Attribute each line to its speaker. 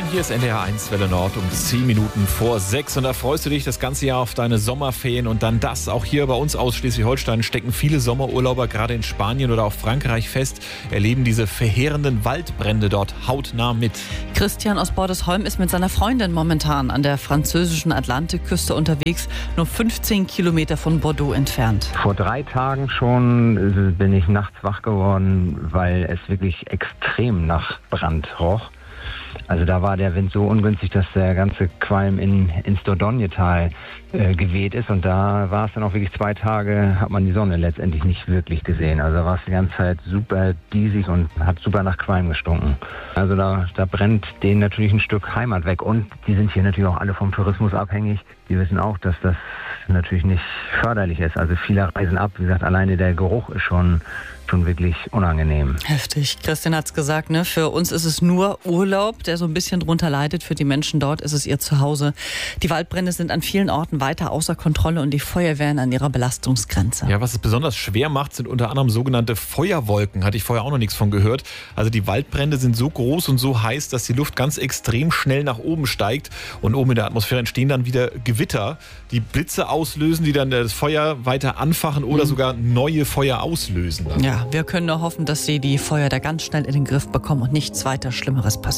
Speaker 1: Hier ist NDR 1 Welle Nord um 10 Minuten vor 6 und da freust du dich das ganze Jahr auf deine Sommerferien und dann das. Auch hier bei uns aus Schleswig-Holstein stecken viele Sommerurlauber gerade in Spanien oder auch Frankreich fest, erleben diese verheerenden Waldbrände dort hautnah mit.
Speaker 2: Christian aus Bordesholm ist mit seiner Freundin momentan an der französischen Atlantikküste unterwegs, nur 15 Kilometer von Bordeaux entfernt.
Speaker 3: Vor 3 Tagen schon bin ich nachts wach geworden, weil es wirklich extrem nach Brand roch. Also da war der Wind so ungünstig, dass der ganze Qualm ins Dordogne-Tal geweht ist. Und da war es dann auch wirklich 2 Tage, hat man die Sonne letztendlich nicht wirklich gesehen. Also da war es die ganze Zeit super diesig und hat super nach Qualm gestunken. Also da brennt denen natürlich ein Stück Heimat weg. Und die sind hier natürlich auch alle vom Tourismus abhängig. Die wissen auch, dass das natürlich nicht förderlich ist. Also viele reisen ab. Wie gesagt, alleine der Geruch ist schon wirklich unangenehm.
Speaker 2: Heftig. Christian hat's gesagt, ne? Für uns ist es nur Urlaub, der so ein bisschen drunter leidet. Für die Menschen dort ist es ihr Zuhause. Die Waldbrände sind an vielen Orten weiter außer Kontrolle und die Feuerwehren an ihrer Belastungsgrenze.
Speaker 1: Ja, was es besonders schwer macht, sind unter anderem sogenannte Feuerwolken. Hatte ich vorher auch noch nichts von gehört. Also die Waldbrände sind so groß und so heiß, dass die Luft ganz extrem schnell nach oben steigt und oben in der Atmosphäre entstehen dann wieder Gewitter, die Blitze auslösen, die dann das Feuer weiter anfachen oder sogar neue Feuer auslösen.
Speaker 2: Ja, wir können nur hoffen, dass sie die Feuer da ganz schnell in den Griff bekommen und nichts weiter Schlimmeres passiert.